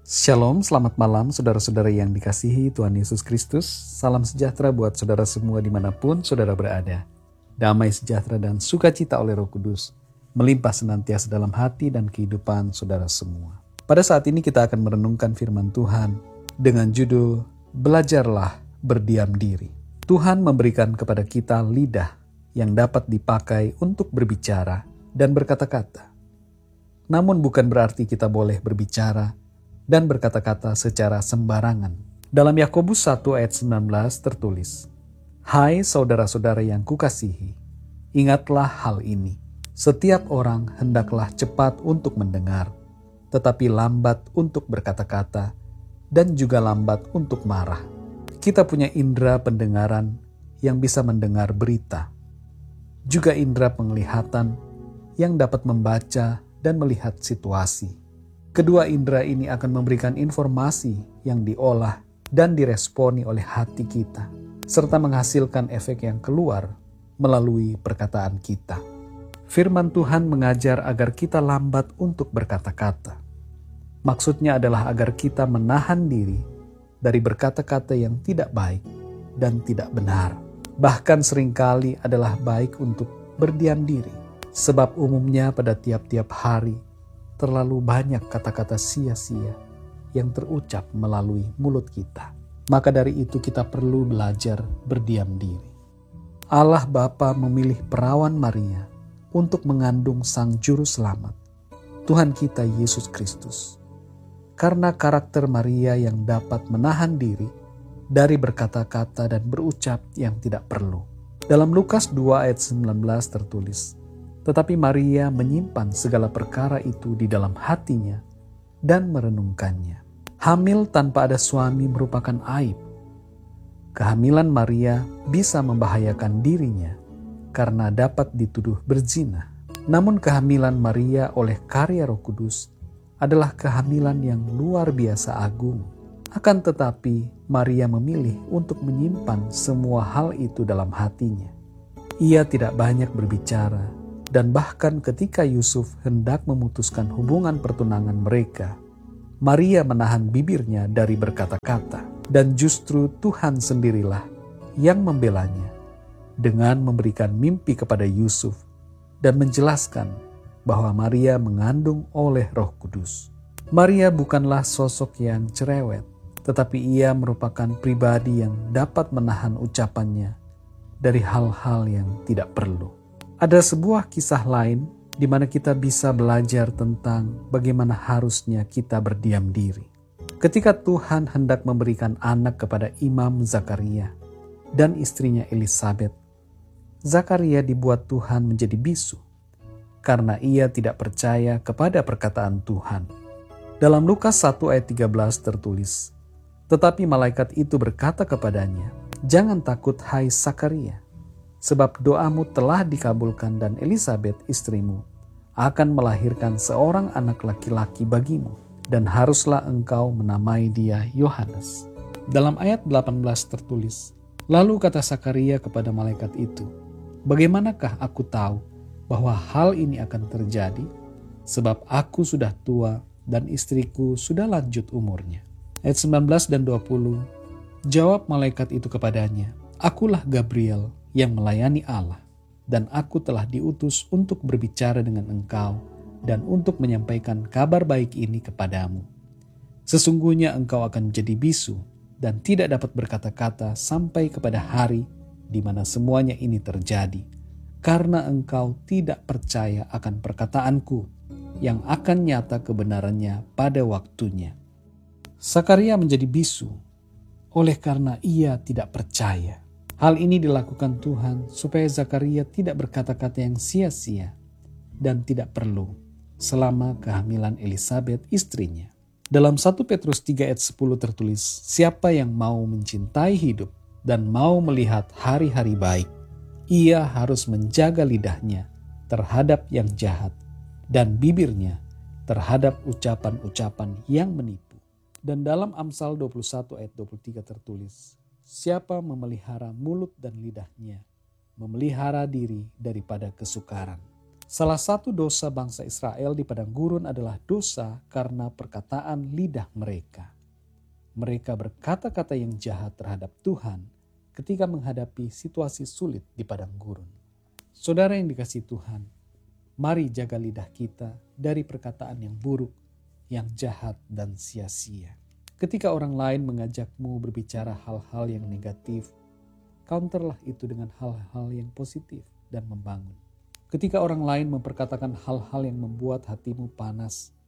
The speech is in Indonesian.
Shalom, selamat malam saudara-saudara yang dikasihi Tuhan Yesus Kristus. Salam sejahtera buat saudara semua dimanapun saudara berada. Damai sejahtera dan sukacita oleh Roh Kudus melimpah senantiasa dalam hati dan kehidupan saudara semua. Pada saat ini kita akan merenungkan firman Tuhan dengan judul Belajarlah Berdiam Diri. Tuhan memberikan kepada kita lidah yang dapat dipakai untuk berbicara dan berkata-kata. Namun bukan berarti kita boleh berbicara dan berkata-kata secara sembarangan. Dalam Yakobus 1 ayat 19 tertulis, "Hai saudara-saudara yang kukasihi, ingatlah hal ini. Setiap orang hendaklah cepat untuk mendengar, tetapi lambat untuk berkata-kata, dan juga lambat untuk marah." Kita punya indera pendengaran yang bisa mendengar berita, juga indera penglihatan yang dapat membaca dan melihat situasi. Kedua indera ini akan memberikan informasi yang diolah dan diresponi oleh hati kita, serta menghasilkan efek yang keluar melalui perkataan kita. Firman Tuhan mengajar agar kita lambat untuk berkata-kata. Maksudnya adalah agar kita menahan diri dari berkata-kata yang tidak baik dan tidak benar. Bahkan seringkali adalah baik untuk berdiam diri, sebab umumnya pada tiap-tiap hari terlalu banyak kata-kata sia-sia yang terucap melalui mulut kita. Maka dari itu kita perlu belajar berdiam diri. Allah Bapa memilih perawan Maria untuk mengandung Sang Juru Selamat, Tuhan kita Yesus Kristus. Karena karakter Maria yang dapat menahan diri dari berkata-kata dan berucap yang tidak perlu. Dalam Lukas 2 ayat 19 tertulis, "Tetapi Maria menyimpan segala perkara itu di dalam hatinya dan merenungkannya." Hamil tanpa ada suami merupakan aib. Kehamilan Maria bisa membahayakan dirinya karena dapat dituduh berzina. Namun kehamilan Maria oleh karya Roh Kudus adalah kehamilan yang luar biasa agung. Akan tetapi Maria memilih untuk menyimpan semua hal itu dalam hatinya. Ia tidak banyak berbicara. Dan bahkan ketika Yusuf hendak memutuskan hubungan pertunangan mereka, Maria menahan bibirnya dari berkata-kata. Dan justru Tuhan sendirilah yang membelanya dengan memberikan mimpi kepada Yusuf dan menjelaskan bahwa Maria mengandung oleh Roh Kudus. Maria bukanlah sosok yang cerewet, tetapi ia merupakan pribadi yang dapat menahan ucapannya dari hal-hal yang tidak perlu. Ada sebuah kisah lain di mana kita bisa belajar tentang bagaimana harusnya kita berdiam diri. Ketika Tuhan hendak memberikan anak kepada Imam Zakaria dan istrinya Elisabet, Zakaria dibuat Tuhan menjadi bisu karena ia tidak percaya kepada perkataan Tuhan. Dalam Lukas 1 ayat 13 tertulis, "Tetapi malaikat itu berkata kepadanya, 'Jangan takut hai Zakaria, sebab doamu telah dikabulkan dan Elisabet istrimu akan melahirkan seorang anak laki-laki bagimu, dan haruslah engkau menamai dia Yohanes.'" Dalam ayat 18 tertulis, "Lalu kata Zakaria kepada malaikat itu, 'Bagaimanakah aku tahu bahwa hal ini akan terjadi? Sebab aku sudah tua dan istriku sudah lanjut umurnya.'" Ayat 19 dan 20, jawab malaikat itu kepadanya, "Akulah Gabriel yang melayani Allah, dan aku telah diutus untuk berbicara dengan engkau dan untuk menyampaikan kabar baik ini kepadamu. Sesungguhnya engkau akan menjadi bisu dan tidak dapat berkata-kata sampai kepada hari di mana semuanya ini terjadi, karena engkau tidak percaya akan perkataanku yang akan nyata kebenarannya pada waktunya." Zakaria menjadi bisu oleh karena ia tidak percaya. Hal ini dilakukan Tuhan supaya Zakaria tidak berkata-kata yang sia-sia dan tidak perlu selama kehamilan Elisabet istrinya. Dalam 1 Petrus 3 ayat 10 tertulis, "Siapa yang mau mencintai hidup dan mau melihat hari-hari baik, ia harus menjaga lidahnya terhadap yang jahat dan bibirnya terhadap ucapan-ucapan yang menipu." Dan dalam Amsal 21 ayat 23 tertulis, "Siapa memelihara mulut dan lidahnya, memelihara diri daripada kesukaran." Salah satu dosa bangsa Israel di padang gurun adalah dosa karena perkataan lidah mereka. Mereka berkata-kata yang jahat terhadap Tuhan ketika menghadapi situasi sulit di padang gurun. Saudara yang dikasihi Tuhan, mari jaga lidah kita dari perkataan yang buruk, yang jahat dan sia-sia. Ketika orang lain mengajakmu berbicara hal-hal yang negatif, counterlah itu dengan hal-hal yang positif dan membangun. Ketika orang lain memperkatakan hal-hal yang membuat hatimu panas,